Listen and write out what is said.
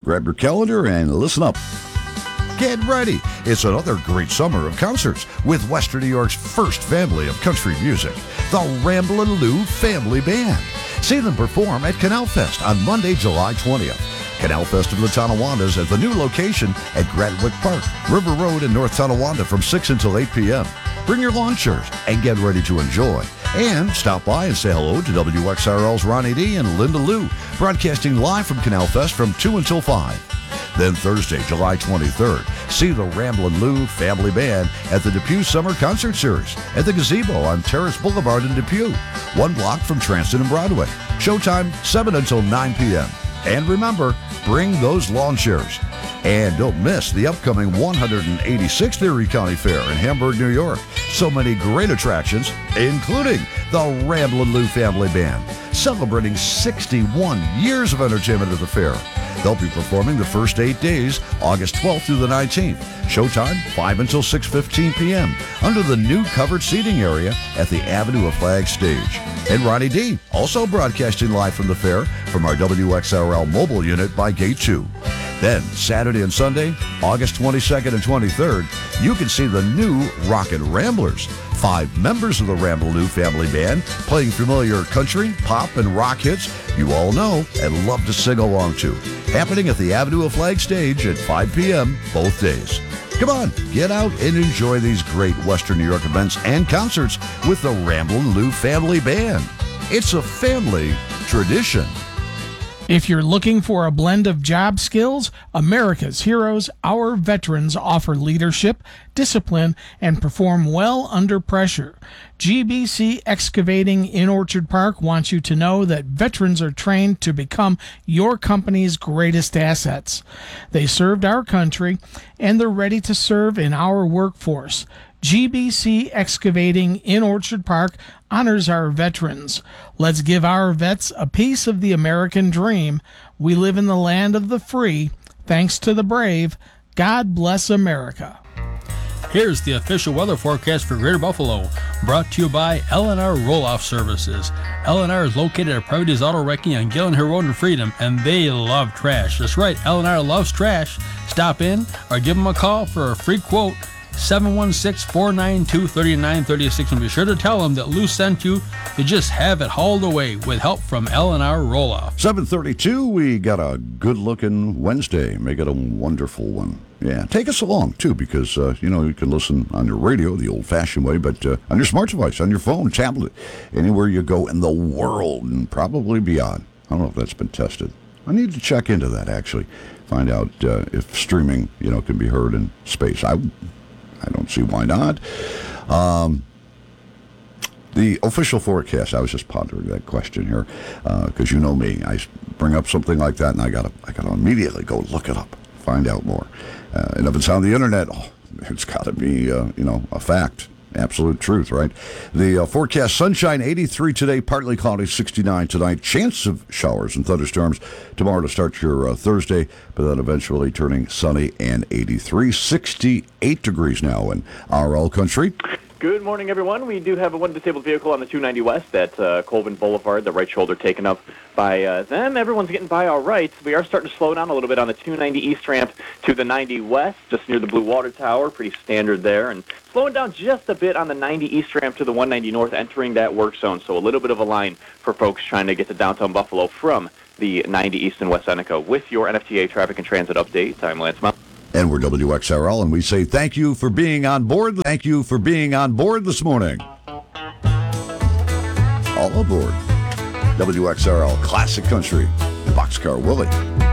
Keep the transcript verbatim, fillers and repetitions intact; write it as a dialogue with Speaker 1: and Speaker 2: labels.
Speaker 1: grab your calendar and listen up. Get ready. It's another great summer of concerts with Western New York's first family of country music, the Ramblin' Lou Family Band. See them perform at Canal Fest on Monday, July twentieth. Canal Fest of the Tonawandas at the new location at Gratwick Park, River Road in North Tonawanda from six until eight p.m. Bring your lawn chairs and get ready to enjoy. And stop by and say hello to W X R L's Ronnie D and Linda Lou, broadcasting live from Canal Fest from two until five. Then Thursday, July twenty-third, see the Ramblin' Lou Family Band at the Depew Summer Concert Series at the Gazebo on Terrace Boulevard in Depew, one block from Transton and Broadway. Showtime, seven until nine p.m. And remember, bring those lawn chairs. And don't miss the upcoming one hundred eighty-sixth Erie County Fair in Hamburg, New York. So many great attractions, including the Ramblin' Lou Family Band, celebrating sixty-one years of entertainment at the fair. They'll be performing the first eight days, August twelfth through the nineteenth. Showtime, five until six fifteen p.m. under the new covered seating area at the Avenue of Flags stage. And Ronnie D, also broadcasting live from the fair from our W X R L mobile unit by Gate two. Then, Saturday and Sunday, August twenty-second and twenty-third, you can see the new Rockin' Ramblers, five members of the Ramblin' Lou Family Band playing familiar country, pop, and rock hits you all know and love to sing along to. Happening at the Avenue of Flag stage at five p.m. both days. Come on, get out and enjoy these great Western New York events and concerts with the Ramblin' Lou Family Band. It's a family tradition.
Speaker 2: If you're looking for a blend of job skills, America's Heroes, our veterans offer leadership, discipline, and perform well under pressure. G B C Excavating in Orchard Park wants you to know that veterans are trained to become your company's greatest assets. They served our country, and they're ready to serve in our workforce. G B C Excavating in Orchard Park honors our veterans. Let's give our vets a piece of the American dream. We live in the land of the free, thanks to the brave. God bless America.
Speaker 3: Here's the official weather forecast for Greater Buffalo, brought to you by L and R Roll-Off Services. L and R is located at Privities Auto Wrecking on Gillen Hill Road in Freedom, and they love trash. That's right, L and R loves trash. Stop in or give them a call for a free quote, seven one six, four nine two, three nine three six, and be sure to tell them that Lou sent you to just have it hauled away with help from L and R Roll-Off.
Speaker 1: seven thirty-two, we got a good-looking Wednesday. Make it a wonderful one. Yeah, take us along, too, because, uh, you know, you can listen on your radio the old-fashioned way, but uh, on your smart device, on your phone, tablet, anywhere you go in the world and probably beyond. I don't know if that's been tested. I need to check into that, actually. Find out uh, if streaming, you know, can be heard in space. I I don't see why not. Um, the official forecast, I was just pondering that question here, because uh, you know me. I bring up something like that, and I got to I gotta immediately go look it up, find out more. Uh, and if it's on the internet, oh, it's got to be, uh, you know, a fact. Absolute truth, right? The uh, forecast, sunshine, eighty-three today, partly cloudy, sixty-nine tonight. Chance of showers and thunderstorms tomorrow to start your uh, Thursday, but then eventually turning sunny and eighty-three. sixty-eight degrees now in R L country.
Speaker 4: Good morning, everyone. We do have a one disabled vehicle on the two ninety West at uh, Colvin Boulevard, the right shoulder taken up by uh, them. Everyone's getting by all right. We are starting to slow down a little bit on the two ninety East ramp to the ninety West, just near the Blue Water Tower. Pretty standard there. And slowing down just a bit on the ninety East ramp to the one ninety North, entering that work zone. So a little bit of a line for folks trying to get to downtown Buffalo from the ninety East and West Seneca. With your N F T A traffic and transit update, I'm Lance Mount.
Speaker 1: And we're W X R L, and we say thank you for being on board. Thank you for being on board this morning. All aboard W X R L Classic Country, Boxcar Willie.